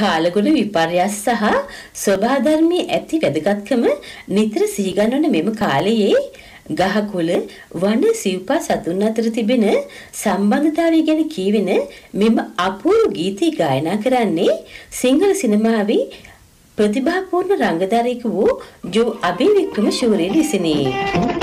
කාලගුණ විපර්යාස සහ ස්වභාවධර්මී ඇති වැදගත්කම නිතර සිහිගන්වන මෙම කාලයේ ගහකොළ වන සිව්පා සතුන් අතර තිබෙන සම්බන්ධතාවය ගැන කියවෙන මෙම අපූර්ව ගීතය ගායනා කරන්නේ සිංහල සිනමාවේ ප්‍රතිභාපූර්ණ රංගදාරයෙකු වූ ජෝ අබේවික්‍රම ශූරිය ලෙසිනි.